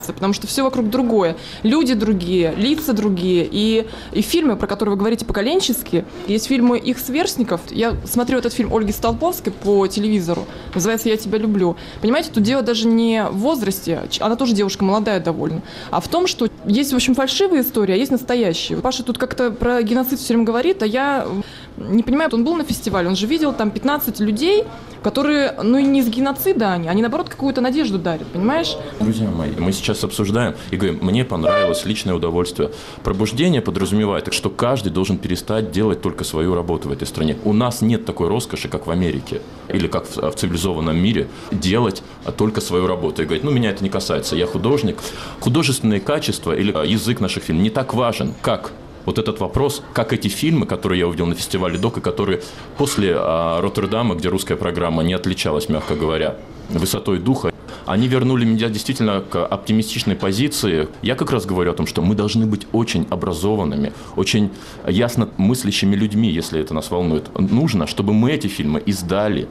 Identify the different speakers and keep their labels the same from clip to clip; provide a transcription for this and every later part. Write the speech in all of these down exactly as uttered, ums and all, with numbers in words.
Speaker 1: Потому что все вокруг другое. Люди другие, лица другие. И, и фильмы, про которые вы говорите, поколенческие. Есть фильмы их сверстников. Я смотрю этот фильм Ольги Столповской по телевизору. Называется «Я тебя люблю». Понимаете, тут дело даже не в возрасте. Она тоже девушка молодая довольно. А в том, что есть, в общем, фальшивые истории, а есть настоящие. Паша тут как-то про геноцид все время говорит, а я не понимаю, он был на фестивале, он же видел там пятнадцать людей, которые, ну и не из геноцида они, они наоборот какую-то надежду дарят, понимаешь?
Speaker 2: Друзья мои, мы сейчас обсуждаем и говорим, мне понравилось личное удовольствие. Пробуждение подразумевает, что каждый должен перестать делать только свою работу в этой стране. У нас нет такой роскоши, как в Америке или как в, в цивилизованном мире, делать только свою работу и говорить, ну меня это не касается, я художник. Художественные качества или язык наших фильмов не так важен, как вот этот вопрос, как эти фильмы, которые я увидел на фестивале ДОК, и которые после а, Роттердама, где русская программа не отличалась, мягко говоря, высотой духа, они вернули меня действительно к оптимистичной позиции. Я как раз говорю о том, что мы должны быть очень образованными, очень ясно мыслящими людьми, если это нас волнует. Нужно, чтобы мы эти фильмы издали.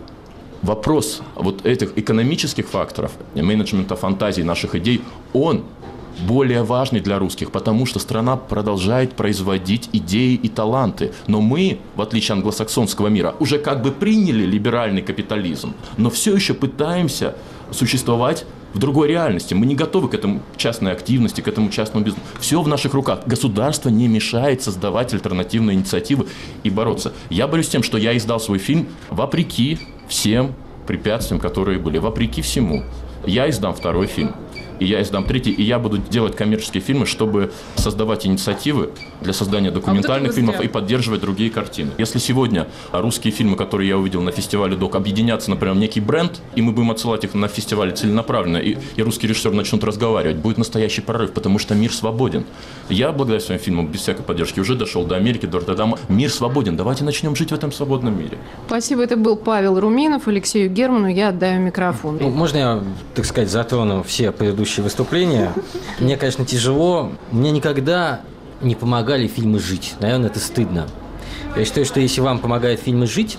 Speaker 2: Вопрос вот этих экономических факторов, менеджмента фантазий, наших идей, он более важный для русских, потому что страна продолжает производить идеи и таланты. Но мы, в отличие от англосаксонского мира, уже как бы приняли либеральный капитализм, но все еще пытаемся существовать в другой реальности. Мы не готовы к этому частной активности, к этому частному бизнесу. Все в наших руках. Государство не мешает создавать альтернативные инициативы и бороться. Я борюсь с тем, что я издал свой фильм вопреки всем препятствиям, которые были. Вопреки всему. Я издам второй фильм. И я издам третий, и я буду делать коммерческие фильмы, чтобы создавать инициативы для создания документальных а вот фильмов и поддерживать другие картины. Если сегодня русские фильмы, которые я увидел на фестивале ДОК, объединятся, например, в некий бренд, и мы будем отсылать их на фестивале целенаправленно, и, и русские режиссеры начнут разговаривать, будет настоящий прорыв, потому что мир свободен. Я, благодаря своим фильмам, без всякой поддержки, уже дошел до Америки, до Роттердама. Мир свободен. Давайте начнем жить в этом свободном мире.
Speaker 3: Спасибо. Это был Павел Руминов. Алексею Герману я отдаю микрофон.
Speaker 4: Ну, можно я, так сказать, затрону все предыдущие выступления? Мне, конечно, тяжело. Мне никогда не помогали фильмы жить. Наверное, это стыдно. Я считаю, что если вам помогают фильмы жить,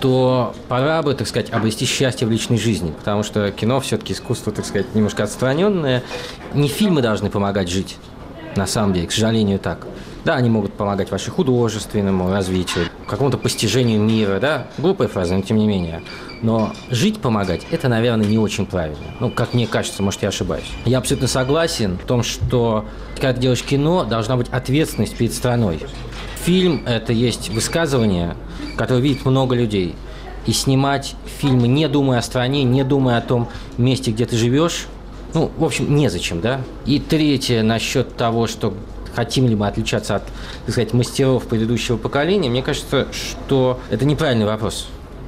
Speaker 4: то пора бы, так сказать, обрести счастье в личной жизни. Потому что кино все-таки искусство, так сказать, немножко отстраненное. Не фильмы должны помогать жить. На самом деле, к сожалению, так. Да, они могут помогать вашему художественному развитию, какому-то постижению мира, да, глупая фраза, но тем не менее. Но жить помогать – это, наверное, не очень правильно. Ну, как мне кажется, может, я ошибаюсь. Я абсолютно согласен в том, что, когда ты делаешь кино, должна быть ответственность перед страной. Фильм – это есть высказывание, которое видит много людей. И снимать фильмы, не думая о стране, не думая о том месте, где ты живешь, ну, в общем, незачем, да. И третье, насчет того, что хотим ли мы отличаться от, так сказать, мастеров предыдущего поколения, мне кажется, что это неправильный вопрос.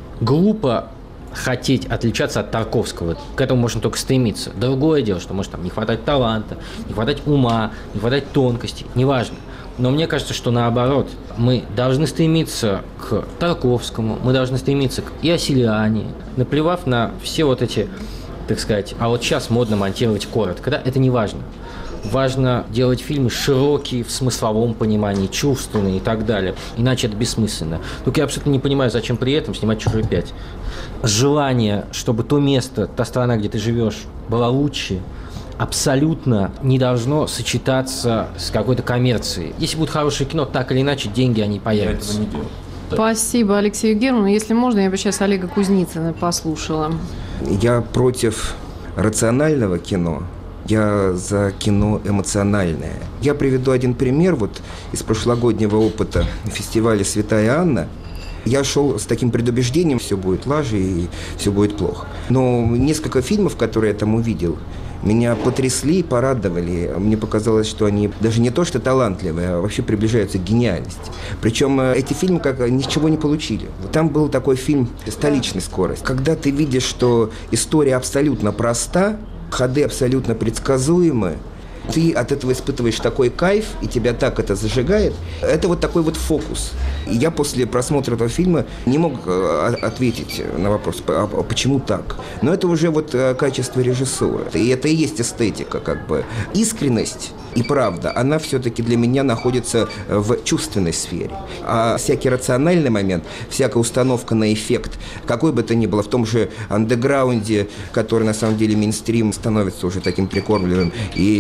Speaker 4: Глупо хотеть отличаться от Тарковского. К этому можно только стремиться. Другое дело, что может там не хватать таланта, не хватать ума, не хватать тонкости, неважно. Но мне кажется, что наоборот, мы должны стремиться к Тарковскому, мы должны стремиться к Иосилиане, наплевав на все вот эти, так сказать, а вот сейчас модно монтировать коротко, да, это не важно. Важно делать фильмы широкие, в смысловом понимании, чувственные и так далее. Иначе это бессмысленно. Только я абсолютно не понимаю, зачем при этом снимать «Чужой пять». Желание, чтобы то место, та страна, где ты живешь, была лучше, абсолютно не должно сочетаться с какой-то коммерцией. Если будет хорошее кино, так или иначе, деньги, они появятся.
Speaker 2: Я этого не делаю.
Speaker 3: Спасибо Алексею Герману. Если можно, я бы сейчас Олега Кузнецина послушала.
Speaker 5: Я против рационального кино. Я за кино эмоциональное. Я приведу один пример вот из прошлогоднего опыта фестиваля «Святая Анна». Я шел с таким предубеждением, все будет лажа и все будет плохо. Но несколько фильмов, которые я там увидел, меня потрясли и порадовали. Мне показалось, что они даже не то что талантливые, а вообще приближаются к гениальности. Причем эти фильмы как ничего не получили. Там был такой фильм «Столичная скорость». Когда ты видишь, что история абсолютно проста, ходы абсолютно предсказуемы, ты от этого испытываешь такой кайф, и тебя так это зажигает. Это вот такой вот фокус. И я после просмотра этого фильма не мог ответить на вопрос, а почему так? Но это уже вот качество режиссуры. И это и есть эстетика, как бы. Искренность и правда, она все-таки для меня находится в чувственной сфере. А всякий рациональный момент, всякая установка на эффект, какой бы то ни было, в том же андеграунде, который на самом деле мейнстрим становится уже таким прикормленным, и